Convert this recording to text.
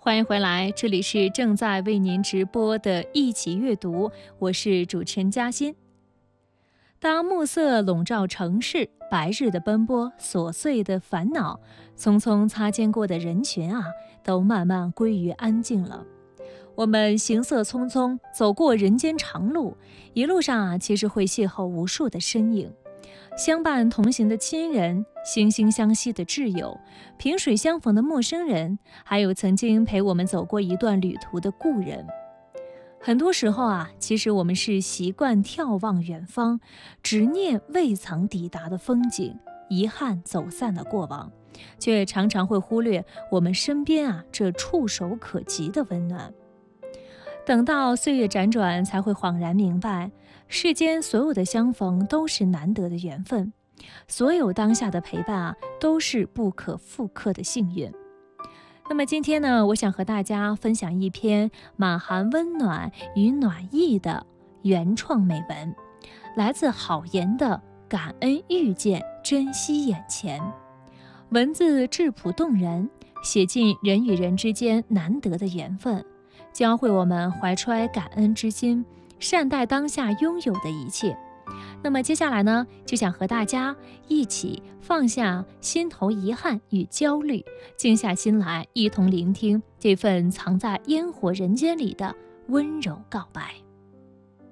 欢迎回来，这里是正在为您直播的一起阅读，我是主持人嘉欣。当暮色笼罩城市，白日的奔波，琐碎的烦恼，匆匆擦肩过的人群啊，都慢慢归于安静了。我们行色匆匆，走过人间长路，一路上啊，其实会邂逅无数的身影。相伴同行的亲人，惺惺相惜的挚友，萍水相逢的陌生人，还有曾经陪我们走过一段旅途的故人。很多时候啊，其实我们是习惯眺望远方，执念未曾抵达的风景，遗憾走散的过往，却常常会忽略我们身边啊这触手可及的温暖。等到岁月辗转，才会恍然明白，世间所有的相逢都是难得的缘分，所有当下的陪伴啊，都是不可复刻的幸运。那么今天呢，我想和大家分享一篇满含温暖与暖意的原创美文，来自郝岩的感恩遇见，珍惜眼前。文字质朴动人，写尽人与人之间难得的缘分，教会我们怀揣感恩之心，善待当下拥有的一切。那么接下来呢，就想和大家一起放下心头遗憾与焦虑，静下心来，一同聆听这份藏在烟火人间里的温柔告白。